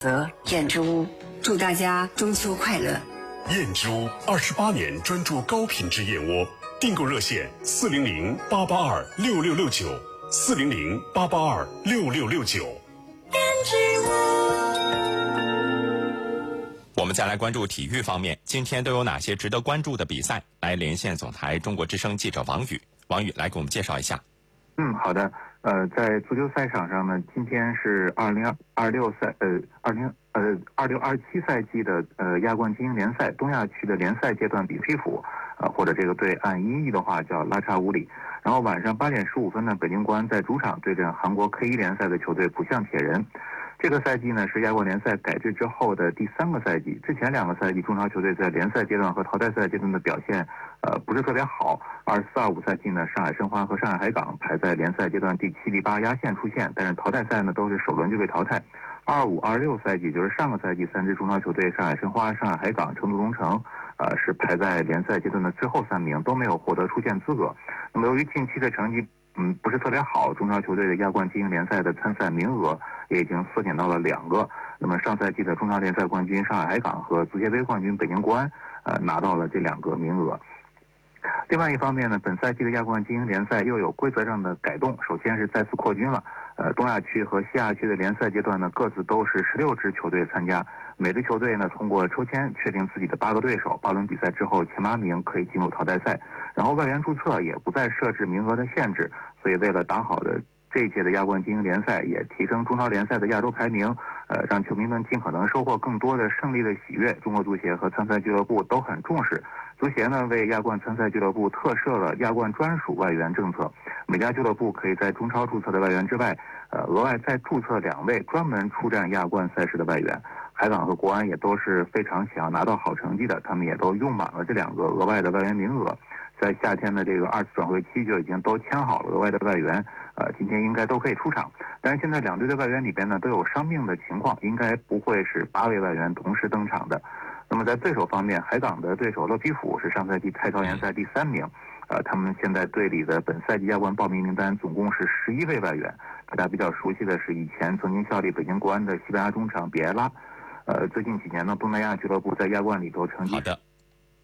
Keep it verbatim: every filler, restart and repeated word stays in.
则燕之屋，祝大家中秋快乐。 燕之屋二十八年专注高品质燕窝，订购热线四零零八八二六六六九，四零零八八二六六六九。 燕之屋。我们再来关注体育方面，今天都有哪些值得关注的比赛？来连线总台中国之声记者王宇，王宇来给我们介绍一下。 嗯，好的。呃，在足球赛场上呢，今天是二零二六赛呃二零呃二六二七赛季的呃亚冠精英联赛东亚区的联赛阶段比匹府，呃或者这个队按音译的话叫拉差乌里。然后晚上八点十五分呢，北京国安在主场对阵韩国 K 一联赛的球队浦项铁人。这个赛季呢是亚冠联赛改制之后的第三个赛季，之前两个赛季中超球队在联赛阶段和淘汰赛阶段的表现呃不是特别好。二四二五赛季呢，上海申花和上海海港排在联赛阶段第七、第八压线出现，但是淘汰赛呢都是首轮就被淘汰。二五二六赛季就是上个赛季三支中超球队上海申花、上海海港、成都龙城，呃是排在联赛阶段的最后三名，都没有获得出线资格。那么由于近期的成绩嗯不是特别好，中超球队的亚冠精英联赛的参赛名额也已经缩减到了两个。那么上赛季的中超联赛冠军上海海港和足协杯冠军北京国安，呃拿到了这两个名额。另外一方面呢，本赛季的亚冠精英联赛又有规则上的改动，首先是再次扩军了。呃，东亚区和西亚区的联赛阶段呢，各自都是十六支球队参加，每支球队呢通过抽签确定自己的八个对手，八轮比赛之后前八名可以进入淘汰赛，然后外援注册也不再设置名额的限制，所以为了打好的这一届的亚冠精英联赛，也提升中超联赛的亚洲排名，呃，让球迷们尽可能收获更多的胜利的喜悦。中国足协和参赛俱乐部都很重视。足协呢为亚冠参赛俱乐部特设了亚冠专属外援政策，每家俱乐部可以在中超注册的外援之外，呃，额外再注册两位专门出战亚冠赛事的外援。海港和国安也都是非常想要拿到好成绩的，他们也都用满了这两个额外的外援名额。在夏天的这个二次转会期就已经都签好了额外的外援，呃，今天应该都可以出场。但是现在两队的外援里边呢都有伤病的情况，应该不会是八位外援同时登场的。那么在对手方面，海港的对手乐匹府是上赛季泰超联赛第三名，呃，他们现在队里的本赛季亚冠报名名单总共是十一位外援。大家比较熟悉的是以前曾经效力北京国安的西班牙中场比埃拉。呃，最近几年呢，东南亚俱乐部在亚冠里头成绩。 好的。